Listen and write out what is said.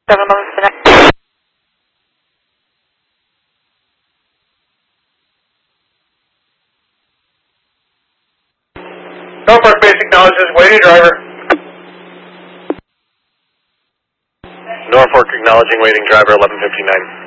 711. Norfolk Base acknowledges waiting driver. Norfolk acknowledging waiting driver 1159.